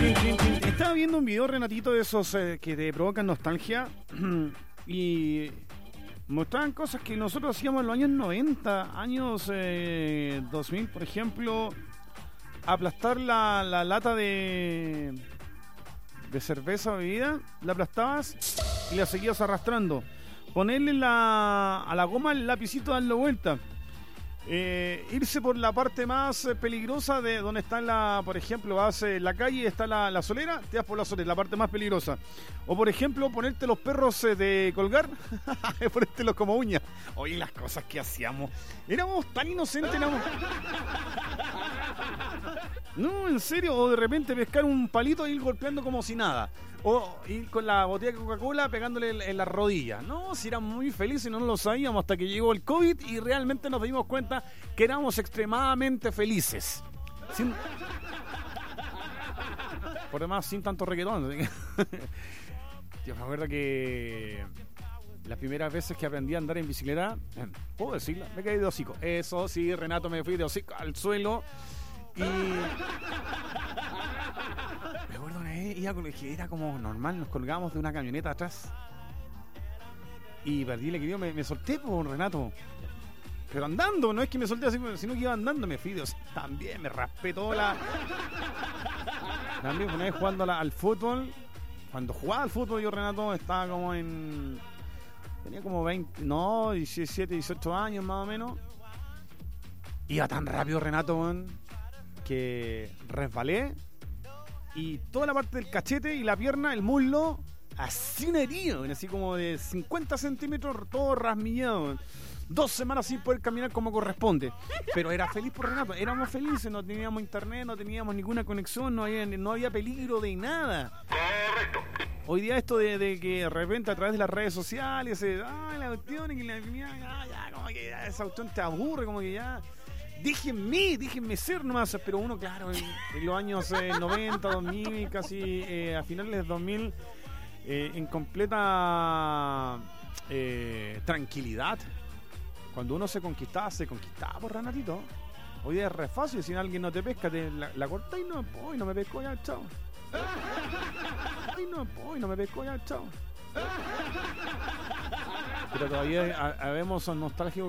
Estaba viendo un video, Renatito, de esos que te provocan nostalgia y mostraban cosas que nosotros hacíamos en los años 90, años 2000, por ejemplo, aplastar la lata de cerveza o bebida, la aplastabas y la seguías arrastrando. Ponerle a la goma el lapicito, darle vuelta. Irse por la parte más peligrosa de donde está por ejemplo, vas en la calle y está la solera, te vas por la solera, la parte más peligrosa. O por ejemplo, ponerte los perros de colgar, ponértelos como uñas. Oye, las cosas que hacíamos, éramos tan inocentes, no, en serio. O de repente pescar un palito e ir golpeando como si nada. O ir con la botella de Coca-Cola pegándole en la rodilla. No, si éramos muy felices y no lo sabíamos hasta que llegó el COVID y realmente nos dimos cuenta que éramos extremadamente felices. Por demás, sin tanto reggaetón. Yo me acuerdo que las primeras veces que aprendí a andar en bicicleta, puedo decirlo, me caí de hocico. Eso sí, Renato, me fui de hocico al suelo. Y me acuerdo una vez, era como normal, nos colgábamos de una camioneta atrás y perdí el equilibrio, me solté por Renato, pero andando, no es que me solté así, sino que iba andando, me fui, también me raspé toda también una vez jugando al fútbol. Cuando jugaba al fútbol yo, Renato, estaba como tenía como 17, 18 años más o menos. Iba tan rápido, Renato, que resbalé y toda la parte del cachete y la pierna, el muslo, así un herido, así como de 50 centímetros, todo rasmillado. 2 semanas sin poder caminar como corresponde. Pero era feliz por Renato, éramos felices, no teníamos internet, no teníamos ninguna conexión, no había peligro de nada. Correcto. Hoy día esto de que de repente a través de las redes sociales la cuestión y que ya, como que ya esa cuestión te aburre, como que ya déjenme ser nomás. Pero uno, claro, en los años 90, 2000, casi a finales de 2000, en completa tranquilidad, cuando uno se conquistaba por Renatito. Hoy día es re fácil, si alguien no te pesca, la corta y no me pescó, ya, chao. No me pescó, ya, chao. Pero todavía habemos nostálgicos